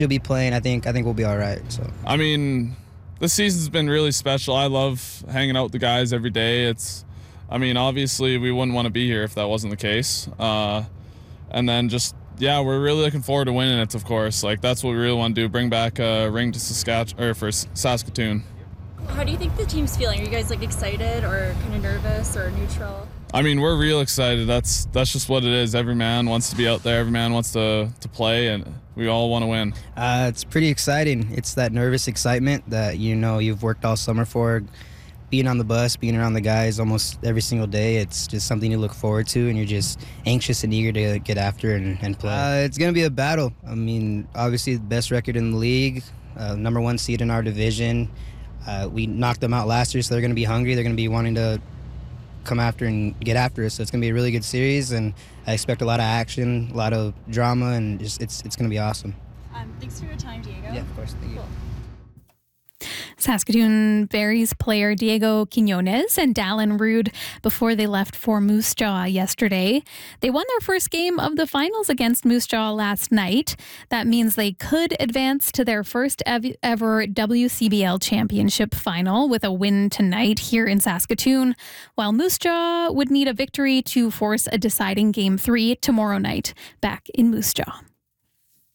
He'll be playing. I think we'll be all right. So I mean, this season's been really special. I love hanging out with the guys every day. Obviously we wouldn't want to be here if that wasn't the case. And then we're really looking forward to winning it, of course. That's what we really want to do, bring back a ring to Saskatoon. How do you think the team's feeling? Are you guys excited or kind of nervous or neutral? We're real excited. That's just what it is. Every man wants to be out there. Every man wants to play, and we all want to win. It's pretty exciting. It's that nervous excitement that you've worked all summer for. Being on the bus, being around the guys almost every single day, it's just something you look forward to, and you're just anxious and eager to get after and play. It's going to be a battle. Obviously the best record in the league, number 1 seed in our division. We knocked them out last year, so they're going to be hungry. They're going to be wanting to come after and get after us. So it's going to be a really good series, and I expect a lot of action, a lot of drama, and it's going to be awesome. Thanks for your time, Diego. Yeah, of course. Thank you. Cool. Saskatoon Berries player Diego Quiñones and Dallin Rude before they left for Moose Jaw yesterday. They won their first game of the finals against Moose Jaw last night. That means they could advance to their first ever WCBL championship final with a win tonight here in Saskatoon, while Moose Jaw would need a victory to force a deciding Game 3 tomorrow night back in Moose Jaw.